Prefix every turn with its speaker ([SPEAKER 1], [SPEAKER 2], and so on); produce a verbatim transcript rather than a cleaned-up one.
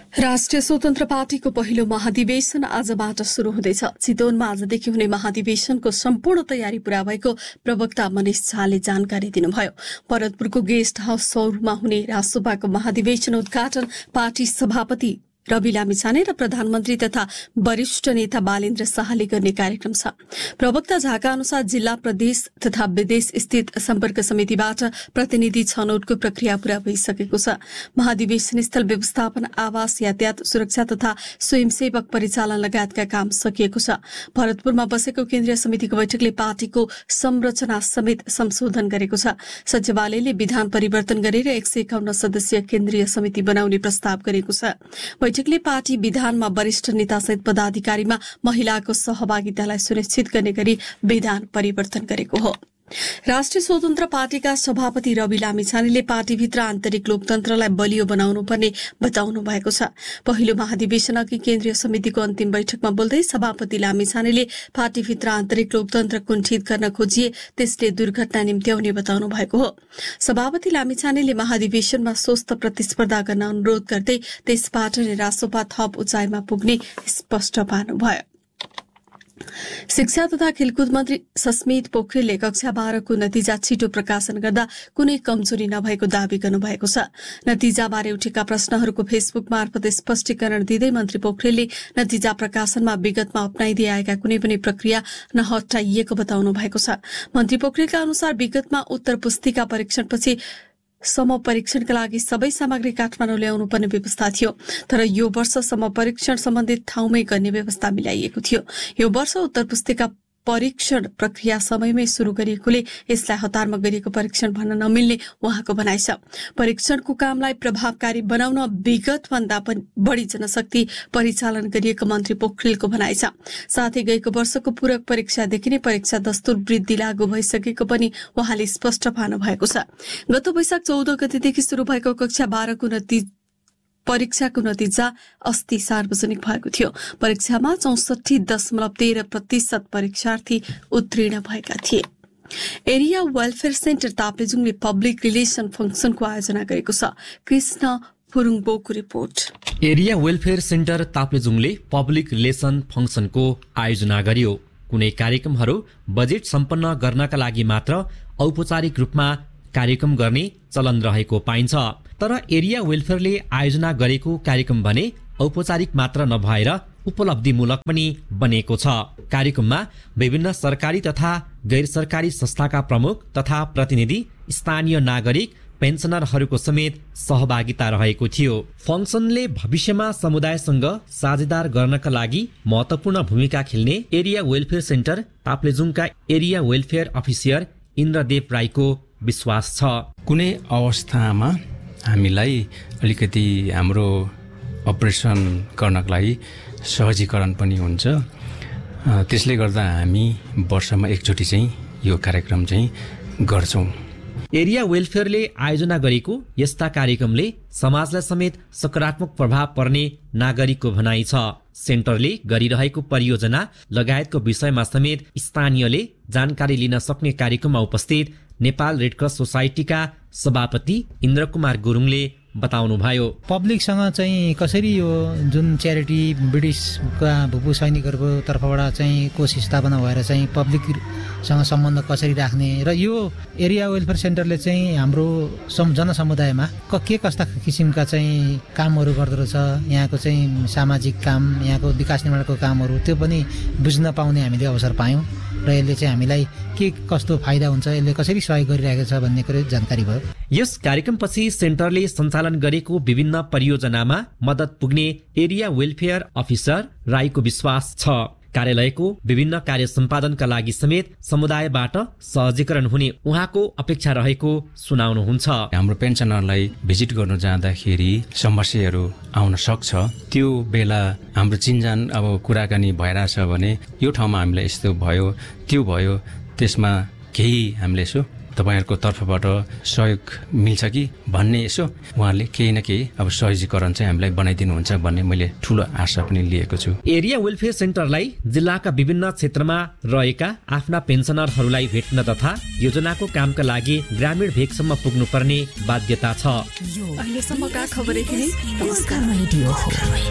[SPEAKER 1] राष्ट्रिय स्वतन्त्र पार्टीको पहिलो महाधिवेशन आजबाट शुरू हुँदैछ। चितवनमा आजदेखि हुने महाधिवेशनको सम्पूर्ण तयारी पूरा भएको प्रवक्ता मनिष झाले जानकारी दिनुभयो। भरतपुरको गेस्ट हाउस सौरमा हुने रासोपाको महाधिवेशन उद्घाटन पार्टी सभापति रवि लामिछाने र प्रधानमन्त्री तथा वरिष्ठ नेता बालेन्द्र शाहले गर्ने कार्यक्रम छ। प्रवक्ता झाका अनुसार जिल्ला, प्रदेश तथा विदेश स्थित सम्पर्क समितिबाट प्रतिनिधि छनौटको प्रक्रिया पूरा भइसकेको छ। महाधिवेशन स्थल व्यवस्थापन, आवास, यातायात सुरक्षा तथा स्वयंसेवक परिचालन लगायतका काम सकिएको छ। भरतपुरमा बसेको केन्द्रीय समितिको बैठकले पार्टीको संरचना समेत संशोधन गरेको छ। सचिवालयले विधान परिवर्तन गरेर एक सय एकाउन्न सदस्यीय केन्द्रीय समिति बनाउने प्रस्ताव गरेको छ। बैठकले पार्टी विधानमा वरिष्ठ नेतासहित पदाधिकारीमा महिलाको सहभागितालाई सुनिश्चित गर्ने गरी विधान परिवर्तन गरेको हो। राष्ट्रिय स्वतन्त्र पार्टीका सभापति रवि लामिछानेले पार्टीभित्र आन्तरिक लोकतन्त्रलाई बलियो बनाउनु पर्ने बताउनु भएको छ। पहिलो महाधिवेशन अघि केन्द्रीय समितिको अन्तिम बैठकमा बोल्दै सभापति लामिछानेले पार्टीभित्र आन्तरिक लोकतन्त्र कुण्ठित गर्न खोजिए त्यसले दुर्घटना निम्त्याउने बताउनु भएको हो। सभापति लामिछानेले महाधिवेशनमा स्वस्थ प्रतिस्पर्धा गर्न अनुरोध गर्दै त्यसबाट नै रासोपा थप उचाइमा पुग्ने स्पष्ट पार्नुभयो। शिक्षा तथा खेलकुद मन्त्री सस्मित पोखरेलले कक्षा बाह्रको नतिजा छिटो प्रकाशन गर्दा कुनै कमजोरी नभएको दावी गर्नुभएको छ। नतिजाबारे उठेका प्रश्नहरूको फेसबुक मार्फत स्पष्टीकरण दिँदै मन्त्री पोखरेलले नतिजा प्रकाशनमा विगतमा अपनाइदै आएका कुनै पनि प्रक्रिया नहटाइएको बताउनु भएको छ। मन्त्री पोखरेलका अनुसार विगतमा उत्तर पुस्तिका परीक्षणपछि समपरीक्षणका लागि सबै सामग्री काठमाडौँ ल्याउनु पर्ने व्यवस्था थियो, तर यो वर्ष समपरीक्षण सम्बन्धित ठाउँमै गर्ने व्यवस्था मिलाइएको थियो। यो वर्ष उत्तर पुस्तिका परीक्षण प्रक्रिया समयमै शुरू गरिएकोले यसलाई हतारमा गरिएको परीक्षण भन्न नमिल्ने उहाँको भनाइ छ। परीक्षणको कामलाई प्रभावकारी बनाउन विगतभन्दा पनि बढी जनशक्ति परिचालन गरिएको मन्त्री पोखरेलको भनाइ छ। साथै गएको वर्षको पूरक परीक्षादेखि नै परीक्षा दस्तुर वृद्धि लागू भइसकेको पनि उहाँले स्पष्ट पार्नु भएको छ। गत वैशाख चौध गतेदेखि शुरू भएको कक्षा बाह्रको नतिजा परीक्षाको नतिजा अस्ति सार्वजनिक भएको थियो। परीक्षामा चौसठी दशमलव तेह्र प्रतिशत परीक्षार्थी उत्तीर्ण भएका थिए। Area welfare centre ताप्लेजुङले public relation फंक्सनको आयोजना गरेको छ। Krishna फुरुङबोको report.
[SPEAKER 2] Area welfare centre ताप्लेजुङले public relation फंक्सनको आयोजना गर्यो। कुनै कार्यक्रमहरू बजेट सम्पन्न गर्नका लागि मात्र औपचारिक रूपमा कार्यक्रम गर्ने चलन रहेको पाइन्छ, तर एरिया वेलफेयरले आयोजना गरेको कार्यक्रम भने औपचारिक मात्र नभएर उपलब्धिमूलक पनि बनेको छ। कार्यक्रममा विभिन्न सरकारी तथा गैर सरकारी संस्थाका प्रमुख तथा प्रतिनिधि, स्थानीय नागरिक, पेन्सनरहरूको समेत सहभागिता रहेको थियो। फंक्सनले भविष्यमा समुदायसँग साझेदार गर्नका लागि महत्वपूर्ण भूमिका खेल्ने area welfare centre ताप्लेजुङका area welfare officer Indradev राईको विश्वास छ।
[SPEAKER 3] कुनै अवस्थामा हामीलाई अलिकति हाम्रो अपरेसन गर्नको लागि सहजीकरण पनि हुन्छ। त्यसले गर्दा हामी वर्षमा एकचोटि चाहिँ यो कार्यक्रम चाहिँ गर्छौँ।
[SPEAKER 2] एरिया वेलफेयरले आयोजना गरेको यस्ता कार्यक्रमले समाजलाई समेत सकारात्मक प्रभाव पर्ने नागरिकको भनाइ छ। सेन्टरले गरिरहेको परियोजना लगायतको विषयमा समेत स्थानीयले जानकारी लिन सक्ने कार्यक्रममा उपस्थित नेपाल रेडक्रस सोसाइटीका सभापति इन्द्रकुमार गुरुङले बताउनुभयो।
[SPEAKER 4] पब्लिकसँग चाहिँ कसरी यो जुन च्यारिटी ब्रिटिसका भूपू सैनिकहरूको तर्फबाट चाहिँ कोष स्थापना भएर चाहिँ पब्लिकसँग सम्बन्ध कसरी राख्ने र यो एरिया वेलफेयर सेन्टरले चाहिँ हाम्रो जनसमुदायमा के कस्ता किसिमका चाहिँ कामहरू गर्दो रहेछ, यहाँको चाहिँ सामाजिक काम, यहाँको विकास निर्माणको कामहरू त्यो पनि बुझ्न पाउने हामीले अवसर पायौँ र यसले चाहिँ हामीलाई के कस्तो फाइदा हुन्छ, यसले कसरी सहयोग गरिरहेको छ भन्ने कुरो जानकारी भयो।
[SPEAKER 2] यस कार्यक्रमपछि सेन्टरले सञ्चालन गरेको विभिन्न परियोजनामा मद्दत पुग्ने एरिया वेलफेयर अफिसर राईको विश्वास छ। कार्यालयको विभिन्न कार्य सम्पादनका लागि समेत समुदायबाट सहजीकरण हुने उहाँको अपेक्षा रहेको सुनाउनुहुन्छ।
[SPEAKER 3] हाम्रो पेन्सनरलाई भिजिट गर्नु जाँदाखेरि समस्याहरू आउन सक्छ, त्यो बेला हाम्रो चिन्जान अब कुराकानी भइरहेछ भने यो ठाउँमा हामीलाई यस्तो भयो त्यो भयो, त्यसमा केही हामीले यसो तपाईँहरूको तर्फबाट सहयोग मिल्छ कि भन्ने यसो उहाँहरूले केही न केही अब सहजीकरण चाहिँ हामीलाई बनाइदिनुहुन्छ भन्ने मैले ठुलो आशा पनि लिएको छु।
[SPEAKER 2] एरिया वेलफेयर सेन्टरलाई जिल्लाका विभिन्न क्षेत्रमा रहेका आफ्ना पेन्सनरहरूलाई भेट्न तथा योजनाको कामका लागि ग्रामीण भेगसम्म पुग्नुपर्ने बाध्यता छ।
[SPEAKER 1] अहिलेसम्मका खबर यति नै। नमस्कार।